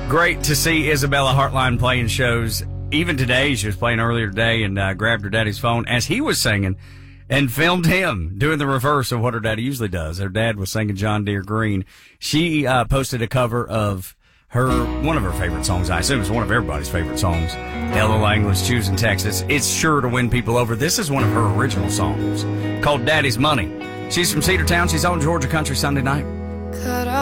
Great to see Isabella Hartline playing shows. Even today, she was playing earlier today and grabbed her daddy's phone as he was singing and filmed him doing the reverse of what her daddy usually does. Her dad was singing John Deere Green. She posted a cover of one of her favorite songs. I assume it's one of everybody's favorite songs. Ella Lang was choosing Texas. It's sure to win people over. This is one of her original songs called Daddy's Money. She's from Cedartown. She's on Georgia Country Sunday night.